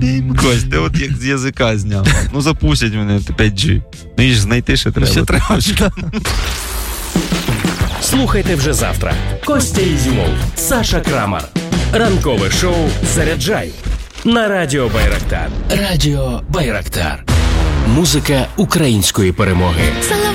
Кость, ти от як з язика зняв. Ну запустять мене 5G. Мені ж знайти ще треба. Ще треба. Слухайте вже завтра. Костя Ізюмов, Саша Крамар. Ранкове шоу «Заряджай» на Радіо Байрактар. Радіо Байрактар. Музика української перемоги.